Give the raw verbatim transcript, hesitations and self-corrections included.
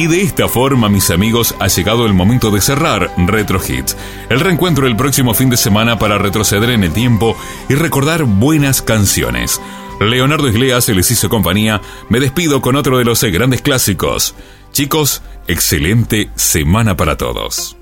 Y de esta forma, mis amigos, ha llegado el momento de cerrar Retro Hits. El reencuentro el próximo fin de semana para retroceder en el tiempo y recordar buenas canciones. Leonardo Iglea se les hizo compañía. Me despido con otro de los grandes clásicos. Chicos, excelente semana para todos.